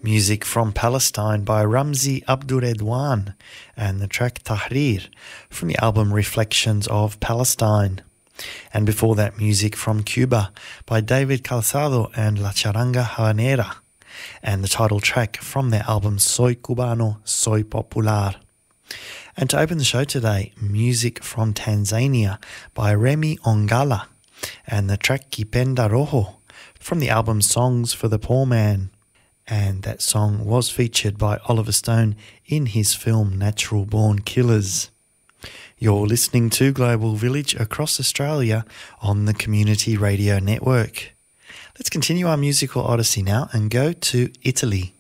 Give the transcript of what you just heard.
Music from Palestine by Ramzi Abdurredwan and the track Tahrir from the album Reflections of Palestine. And before that, music from Cuba by David Calzado and La Charanga Habanera and the title track from their album Soy Cubano, Soy Popular. And to open the show today, music from Tanzania by Remy Ongala and the track Kipenda Roho from the album Songs for the Poor Man. And that song was featured by Oliver Stone in his film Natural Born Killers. You're listening to Global Village across Australia on the Community Radio Network. Let's continue our musical odyssey now and go to Italy.